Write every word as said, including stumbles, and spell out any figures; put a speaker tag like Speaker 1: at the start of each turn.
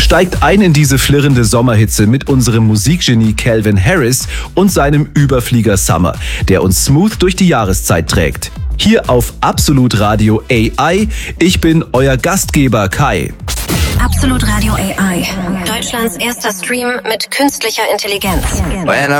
Speaker 1: Steigt ein in diese flirrende Sommerhitze mit unserem Musikgenie Calvin Harris und seinem Überflieger Summer, der uns smooth durch die Jahreszeit trägt. Hier auf Absolut Radio A I. Ich bin euer Gastgeber Kai.
Speaker 2: Absolut Radio A I. Deutschlands erster Stream mit künstlicher Intelligenz.